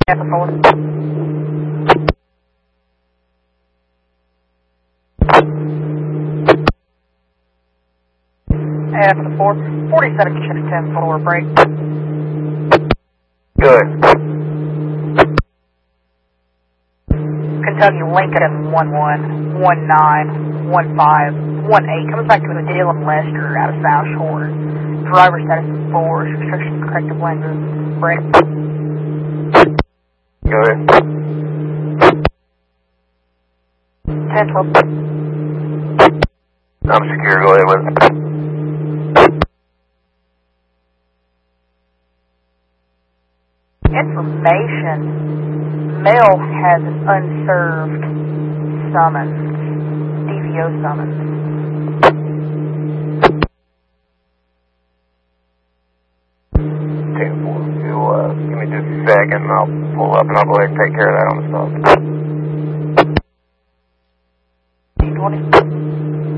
At the 4. At the 4. 47 shift 10 forward break. Good. Kentucky Lincoln 11, 19, 15, 18. Comes back to the Dylan Lester out of South Shore. Driver status 4. Restriction corrective language. Break. Go ahead. 10 12. I'm secure. Go ahead with it. Information. Mail has an unserved summons. DVO summons. 10-4. You'll, give me just a second and I'll pull up and I'll go ahead and take care of that on the stop. 20.